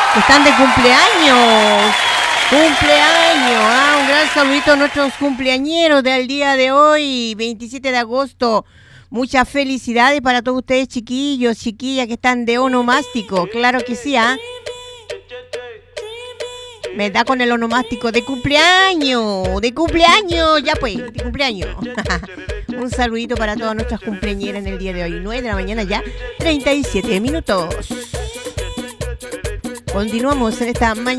que están de cumpleaños. Un gran saludito a nuestros cumpleañeros del día de hoy, 27 de agosto. Muchas felicidades para todos ustedes, chiquillos, chiquillas que están de onomástico. Claro que sí, ¿ah? Me da con el onomástico de cumpleaños, ya pues, de cumpleaños. Un saludito para todas nuestras cumpleañeras en el día de hoy, 9 de la mañana ya, 37 minutos. Continuamos en esta mañana.